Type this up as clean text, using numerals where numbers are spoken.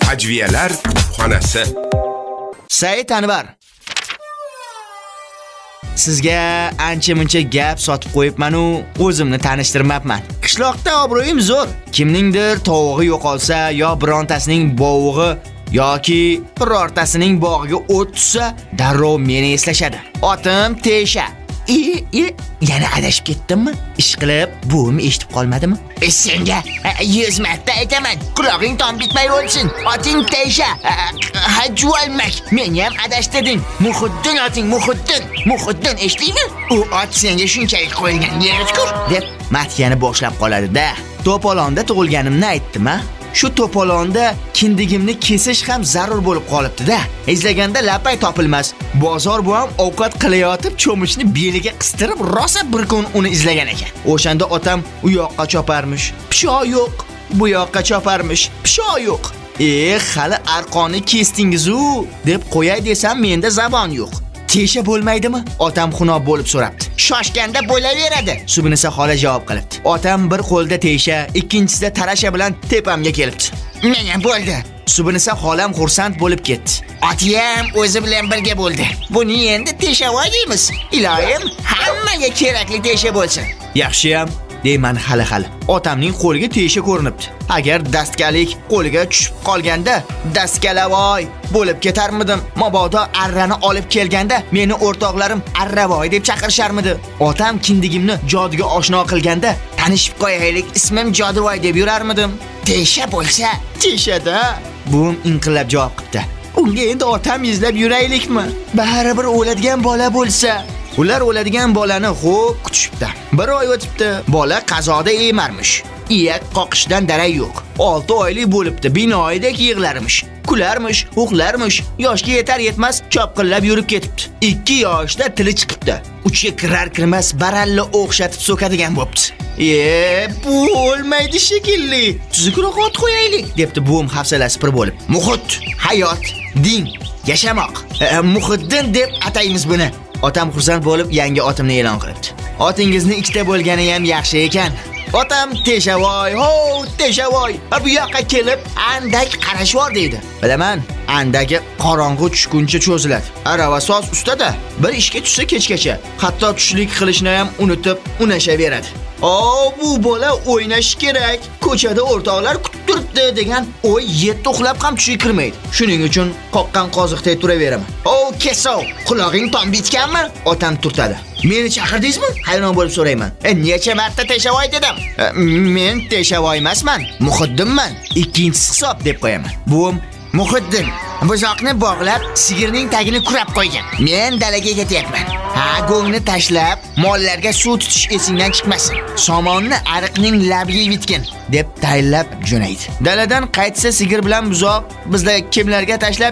Tajviyalar xonasi. Said Anvar. Sizga ancha-muncha gap sotib qo'yibman-u, o'zimni tanishtirmabman. Qishloqda obro'yim zo'r. Kimningdir tovug'i yo'qolsa yo birontasining bovug'i yoki birortasining bog'iga o't tushsa, darrov meni eslashadi. Otim Tesha. Yana adashib ketdimmi? Ish qilib, buvim eshitib qolmadimi? Senga 100 marta aytaman, quloqing tom bitmay o'lsin. Oting Tesha. Hajvalmak. Meni ham adashtirding. Muhiddin oting, Muhiddin eshitdingmi? U ot senga shunchalik qo'yilgan yerga deb matiyani boshlab qoladi-da. To'polonda tug'ilganimni aytdim-a? Shu to'polonda kindigimni kesish ham zarur bo'lib qolibdi-da. Izlaganda lapay topilmas. Bozor bu ham ovqat qilayotib cho'michni beliga qistirib rosa bir kun uni izlagan ekan. O'shanda otam u yoqqa choparmish. Pishoq yo'q. Bu yoqqa choparmish. Pishoq yo'q. Hali arqonni kesdingiz-u deb qo'yay desam menda zabon yo'q. Tesha bo'lmaydimi? Otam xunob bo'lib so'rabdi. Shoshganda bo'laveradi. Subinisa xola javob qilibdi. Otam bir qo'lda Tesha, ikkinchisida tarasha bilan tepamga kelibdi. Menga bo'ldi. Subinisa xolam xursand bo'lib ketdi. Otiyam o'zi bilan birga bo'ldi. Buni endi Teshavoy deymiz. Ilohim, hammaga kerakli Tesha bo'lsin. Yaxshiyam deyman hali. Otamning qo'liga Tesha ko'rinibdi. Agar dastgalik qo'liga tushib qolganda, dastkalavoy bo'lib ketarmidim. Mabodo arrani olib kelganda meni o'rtoqlarim Arravoy deb chaqirisharmidi. Otam kindigimni Jodiga oshno qilganda, tanishib qo'yaylik, ismim Jodivoy deb yurarmidim. Tesha bo'lsa, Teshada. Buvim inqillab javob qildi. Unga endi otam izlab yuraylikmi? Baribir o'ladigan bola bo'lsa. Ular o'ladigan bolani xo'p kutishibdi. Bir oy o'tibdi, bola qazoda emarmish. Iyak qoqishdan darak yo'q. 6 oylik bo'libdi, binoyidek yig'larmish. Kularmish, uxlarmish. Yoshga yetar-yetmas chopqillab yurib ketibdi. 2 yoshda tili chiqibdi. Uchiga kirar-kirmas baralla o'xshatib so'kadigan bo'pti. Bu o'lmaydi shekilli. Tuzukroq ot qo'yaylik, debdi buvim hafsalasi pir bo'lib. Muhit, hayot, din, yashamoq. Muhiddin deb ataymiz buni. Otam xursand bo'lib yangi otimni e'lon qilibdi. Otingizni ikkita bo'lgani ham yaxshi ekan. Otam Teshavoy, Teshavoy. Bu yoqqa kelib andak qarashvor deydi. Bilaman, andagi qorong'u tushguncha cho'ziladi. Aravasoz ustada bir ishga tushsa kechgacha, hatto tushlik qilishni ham unutib, unashaveradi. Bu bola o'ynash kerak. Ko'chada o'rtoqlar kutib turibdi degan o'y yetti uxlab ham tushiga kirmaydi. Shuning uchun qoqqan qoziqday turaveraman. Kesov, qulog'ing tom bitganmi? Otam turtadi. Meni chaqirdingizmi? Hayron bo'lib so'rayman. Necha marta Teshavoy dedim? Men Teshavoy emasman, Muhiddinman. Ikkinchisi hisob deb qo'yaman. Buvim Muhiddin buzoqni bog'lab, sigirning tagini kurab qo'ygan. Men dalaga ketyapman. Go'ngni tashlab, mollarga suv tutish esingdan chiqmasin. Somonni ariqning labiga yutgin deb tayinlab jo'naydi. Daladan qaytsa sigir bilan buzoq bizda kimlarga tashlab